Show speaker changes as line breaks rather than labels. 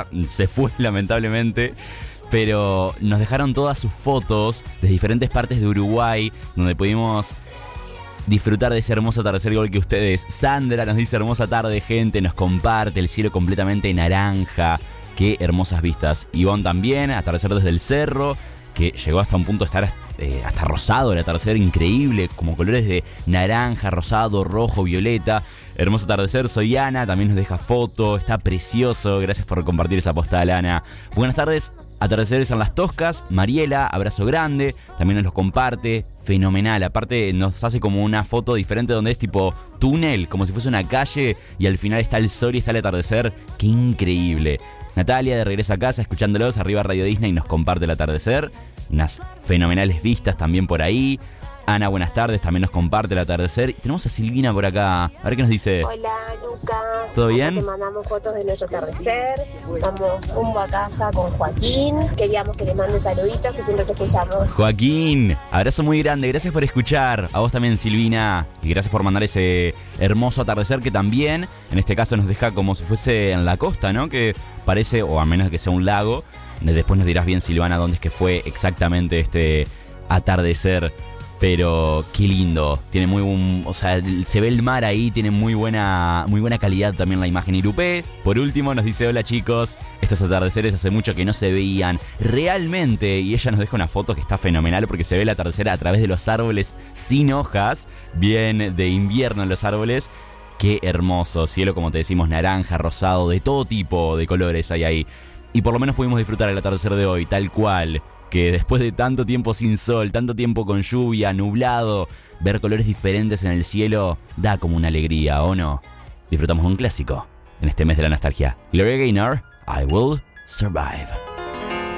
se fue lamentablemente. Pero nos dejaron todas sus fotos de diferentes partes de Uruguay, donde pudimos disfrutar de ese hermoso atardecer igual que ustedes. Sandra nos dice: hermosa tarde, gente, nos comparte, el cielo completamente naranja. Qué hermosas vistas. Ivonne también, atardecer desde el cerro, que llegó hasta un punto de estar hasta rosado el atardecer, increíble, como colores de naranja, rosado, rojo, violeta. Hermoso atardecer. Soy Ana, también nos deja foto, está precioso. Gracias por compartir esa postal, Ana. Buenas tardes, atardeceres en Las Toscas. Mariela, abrazo grande, también nos los comparte. Fenomenal, aparte nos hace como una foto diferente donde es tipo túnel, como si fuese una calle y al final está el sol y está el atardecer. Qué increíble. Natalia, de regreso a casa, escuchándolos, arriba Radio Disney, nos comparte el atardecer. Unas fenomenales vistas también por ahí. Ana, buenas tardes, también nos comparte el atardecer. Tenemos a Silvina por acá, a ver qué nos dice.
Hola, Lucas.
¿Todo bien?
Acá te mandamos fotos de nuestro atardecer. Vamos rumbo a casa con Joaquín. Queríamos que le mande saluditos, que siempre te escuchamos.
Joaquín, abrazo muy grande, gracias por escuchar. A vos también, Silvina, y gracias por mandar ese hermoso atardecer que también, en este caso, nos deja como si fuese en la costa, ¿no? Que parece, o a menos que sea un lago. Después nos dirás bien, Silvana, dónde es que fue exactamente este atardecer. Pero qué lindo, tiene o sea, se ve el mar ahí, tiene muy buena calidad también la imagen. Irupé, por último, nos dice: hola chicos, estos atardeceres hace mucho que no se veían realmente. Y ella nos deja una foto que está fenomenal porque se ve el atardecer a través de los árboles sin hojas, bien de invierno en los árboles. Qué hermoso, cielo como te decimos, naranja, rosado, de todo tipo de colores hay ahí. Y por lo menos pudimos disfrutar el atardecer de hoy, tal cual. Que después de tanto tiempo sin sol, tanto tiempo con lluvia, nublado, ver colores diferentes en el cielo da como una alegría, ¿o no? Disfrutamos un clásico en este mes de la nostalgia. Gloria Gaynor, I Will Survive.